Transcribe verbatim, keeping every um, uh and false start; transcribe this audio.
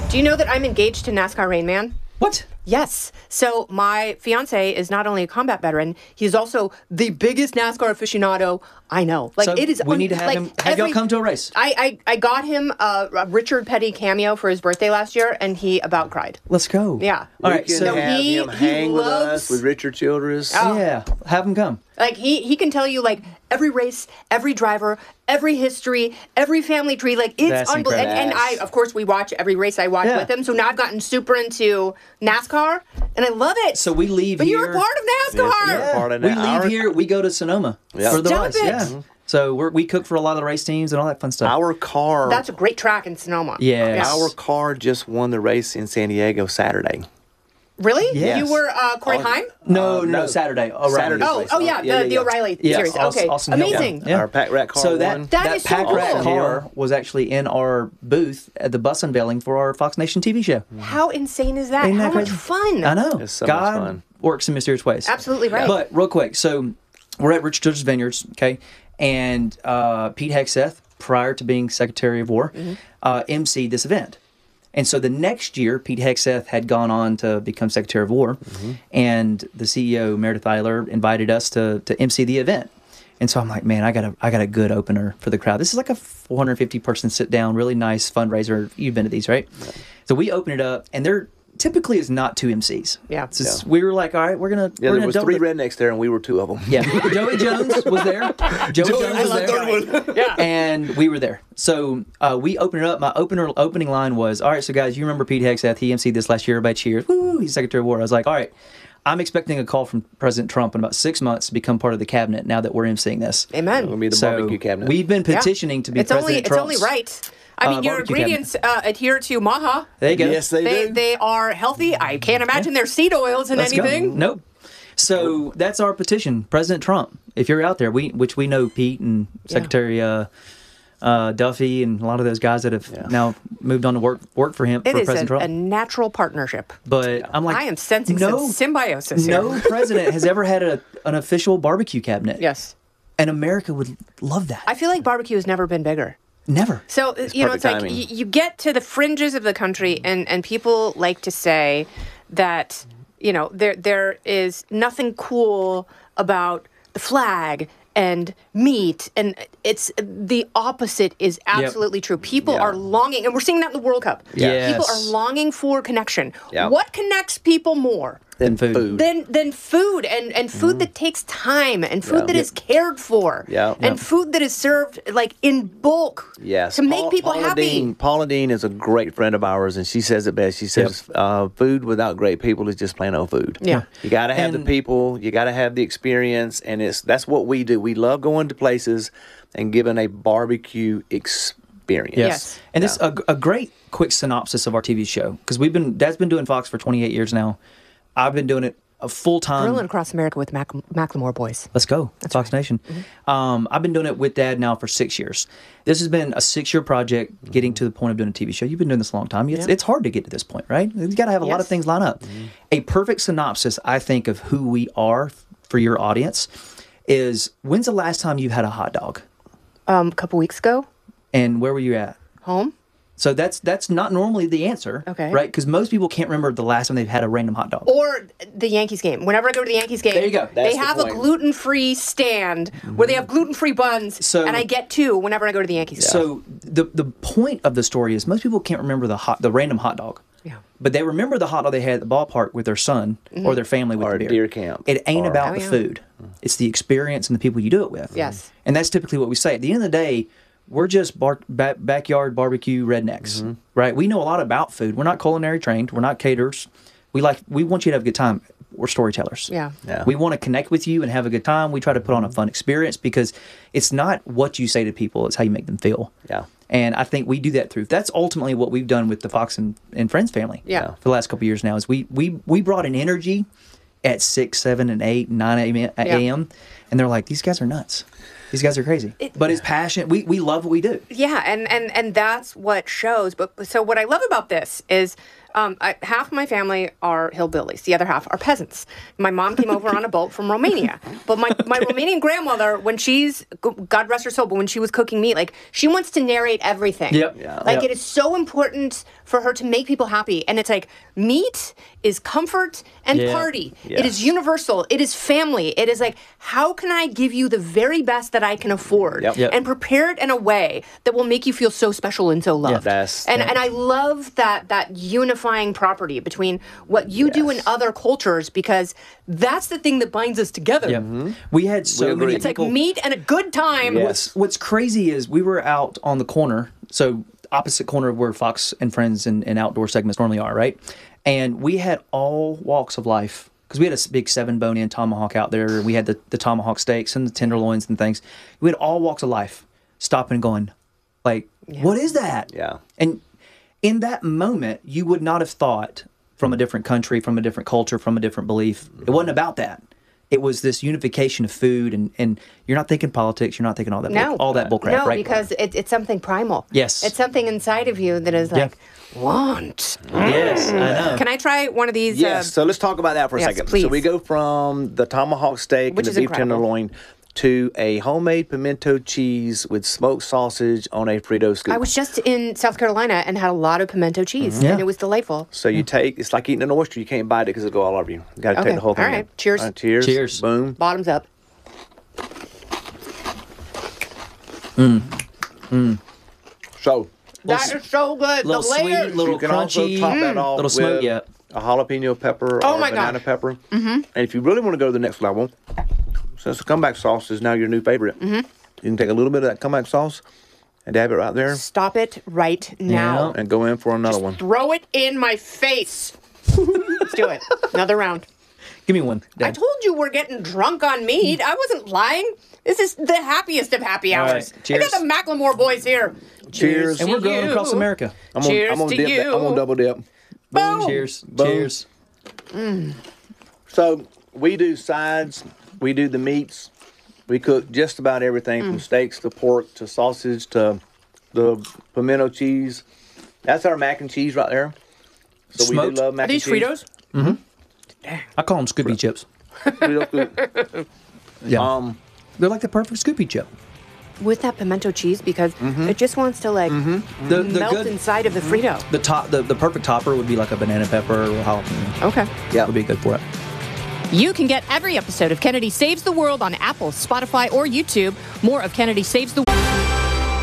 Do you know that I'm engaged to NASCAR Rain Man? What? Yes. So my fiance is not only a combat veteran, he's also the biggest NASCAR aficionado I know. Like So it is. we un- need to have like, him. Have every- y'all come to a race? I, I I got him a, a Richard Petty cameo for his birthday last year, and he about cried. Let's go. Yeah. All We right. can So have he- him he hang with loves- us with Richard Childress. Oh. yeah, have him come. Like he he can tell you like every race, every driver, every history, every family tree. Like it's That's unbelievable. And, and I, incredible. of course, we watch every race I watch Yeah. with him. So now I've gotten super into NASCAR, and I love it. So we leave But here. you're a part of NASCAR. Yes, yeah. Part of we that. leave Our- here. We go to Sonoma Yeah. for the Stop race. it. Yeah. So we're, we cook for a lot of the race teams and all that fun stuff. Our car. That's a great track in Sonoma. Yes. Yeah. Our car just won the race in San Diego Saturday. Really? Yes. You were uh, Corey Oh, Heim? no, Uh, no, no. Saturday. All right. Saturday. Oh, oh yeah, Yeah, the, yeah, the yeah. O'Reilly Yeah, series. Aus- Okay, Austin Hill. amazing. Yeah. Our pack rat car So that won. That that is so pack rat cool. car was actually in our booth at the bus unveiling for our Fox Nation T V show. How insane is that? Ain't that How much crazy? fun? I know. It's so much God fun. works in mysterious ways. Absolutely right. But real quick, so we're at Richard Childress Vineyards, okay, and uh, Pete Hegseth, prior to being Secretary of War, Mm-hmm. uh, emceed this event. And so the next year, Pete Hegseth had gone on to become Secretary of War, Mm-hmm. and the C E O Meredith Eiler invited us to to emcee the event. And so I'm like, man, I got a I got a good opener for the crowd. This is like a four hundred fifty person sit down, really nice fundraiser. You've been to these, right? So we open it up, and there typically is not two M Cs. Yeah. It's just- Yeah. we were like, all right, we're gonna Yeah, we're there gonna was double three the- rednecks there, and we were two of them. Yeah, Joey Jones was there. Joey Jones was there. Yeah. And we were there. So uh, we opened it up. My opener opening line was, all right, so guys, you remember Pete Hegseth? He emceed this last year. Everybody cheers. Woo, he's Secretary of War. I was like, all right, I'm expecting a call from President Trump in about six months to become part of the cabinet now that we're emceeing this. Amen. It'll be the So barbecue cabinet. we've been Yeah. petitioning to be it's President only, Trump's. It's only right. I mean, uh, your barbecue ingredients uh, adhere to MAHA. There you go. Yes, they, They do. they are healthy. I can't imagine there's seed oils in Let's go. anything. Nope. So that's our petition, President Trump. If you're out there, we which we know Pete and Secretary uh, uh, Duffy and a lot of those guys that have Yeah. now moved on to work work for him It for is President a, a Trump. natural partnership. But I'm like, I am sensing no, some symbiosis here. no president has ever had a, an official barbecue cabinet. Yes. And America would love that. I feel like barbecue has never been bigger. Never. So, uh, you know, it's perfect like timing. y- you get to the fringes of the country, and, and people like to say that, you know, there there is nothing cool about the flag and meat, and it's the opposite is absolutely true. People Yeah. are longing, and we're seeing that in the World Cup. Yes. People are longing for connection. Yeah. What connects people more? Than food. Than, than food and, and food that takes time and food Yeah. that is cared for Yeah. and Yeah. food that is served like in bulk Yes. to make Paul- people Paula happy. Dean, Paula Dean is a great friend of ours, and she says it best. She says, uh, food without great people is just plain old food. Yeah. You got to have And- the people, you got to have the experience, and it's that's what we do. We love going to places and giving a barbecue experience. Yes. Yes. And this a, a great quick synopsis of our T V show because we've been Dad's been doing Fox for twenty-eight years now. I've been doing it a full time. Grilling across America with Mac- Macklemore boys. Let's go. Fox Nation. Um, I've been doing it with Dad now for six years. This has been a six-year project getting to the point of doing a T V show. You've been doing this a long time. It's, Yeah. it's hard to get to this point, right? You've got to have a lot of Yes. things line up. A perfect synopsis, I think, of who we are f- for your audience is when's the last time you had a hot dog? Um, a couple weeks ago, And where were you at? home. So that's that's not normally the answer, Okay. right? Because most people can't remember the last time they've had a random hot dog. Or the Yankees game. Whenever I go to the Yankees game, There you go. they That's the have a point. gluten-free stand where they have gluten-free buns, So- and I get two whenever I go to the Yankees game. So the the point of the story is most people can't remember the hot the random hot dog. Yeah. But they remember the hot dog they had at the ballpark with their son or their family with Or the at beer. deer camp. It ain't Or- about Oh, the yeah. food. It's the experience and the people you do it with. Yes. And that's typically what we say. At the end of the day, we're just bar- ba- backyard barbecue rednecks, right? We know a lot about food. We're not culinary trained. We're not caterers. We like we want you to have a good time. We're storytellers. Yeah. Yeah. We want to connect with you and have a good time. We try to put on a fun experience because it's not what you say to people, it's how you make them feel. Yeah. And I think we do that through. That's ultimately what we've done with the Fox and, and Friends family. Yeah. For the last couple of years now, is we we we brought an energy at six, seven, and eight, nine a.m. a.m. and they're like, these guys are nuts. These guys are crazy. It- but it's passion. We we love what we do. Yeah, and, and, and that's what shows. But so what I love about this is Um, I, half of my family are hillbillies. The other half are peasants. My mom came over on a boat from Romania. But my, my Romanian grandmother, when she's, God rest her soul, but when she was cooking meat, like, she wants to narrate everything. Yep. Yeah. Like, Yep. it is so important for her to make people happy. And it's like, meat is comfort and Yeah. party. Yeah. It is universal. It is family. It is like, how can I give you the very best that I can afford Yep. Yep. and prepare it in a way that will make you feel so special and so loved? That's- and yeah. and I love that that unifying property between what you do in Yes. other cultures, because that's the thing that binds us together. Yeah. We had so We many agree. It's like people. meat and a good time. Yes. What's What's crazy is we were out on the corner, so opposite corner of where Fox and Friends and, and outdoor segments normally are, right? And we had all walks of life because we had a s- big seven bone in tomahawk out there. We had the, the tomahawk steaks and the tenderloins and things. We had all walks of life stopping and going, like, what is that? Yeah. And in that moment, you would not have thought from a different country, from a different culture, from a different belief. It wasn't about that. It was this unification of food, and, and you're not thinking politics. You're not thinking all that No. bull, all that bullcrap, No, right? because it, it's something primal. Yes. It's something inside of you that is Yeah. like, want. Yes, I know. Can I try one of these? Yes. uh, So let's talk about that for a yes, second. please. So we go from the tomahawk steak Which and is the beef incredible. tenderloin to a homemade pimento cheese with smoked sausage on a Frito scoop. I was just in South Carolina and had a lot of pimento cheese, Yeah. and it was delightful. so you take, it's like eating an oyster. You can't bite it because it'll go all over you. You got to Okay. take the whole thing. All right. in. Cheers. cheers. Cheers. Boom. Bottoms up. So That is so good. little the sweet, layers. little you can crunchy, also top that off little with smoke. Yeah, a jalapeno pepper Oh or my banana gosh. pepper. Mm-hmm. And if you really want to go to the next level, since the comeback sauce is now your new favorite, mm-hmm. you can take a little bit of that comeback sauce and dab it right there Stop it right now. and go in for another one. Throw it in my face. Let's do it. Another round. give me one. I Dad. told you we're getting drunk on meat. I wasn't lying. This is the happiest of happy All right, hours. I cheers. got the Macklemore boys here. Cheers. and we're to going you. across America. I'm Cheers gonna, I'm gonna to dip that- you. I'm gonna double dip. Boom. Cheers. Boom. Cheers. So we do sides, we do the meats, we cook just about everything Mm. from steaks to pork to sausage to the pimento cheese. That's our mac and cheese right there. So we Smoked? do love Are mac these and cheese. Fritos? I call them Scoopy chips. Fritos good. Yeah, Um, they're like the perfect Scoopy chip. With that pimento cheese, because it just wants to like The the melt good, inside of the Frito. the top, the, the perfect topper would be like a banana pepper or jalapeno. Okay. yeah. Would be good for it. You can get every episode of Kennedy Saves the World on Apple, Spotify, or YouTube. More of Kennedy Saves the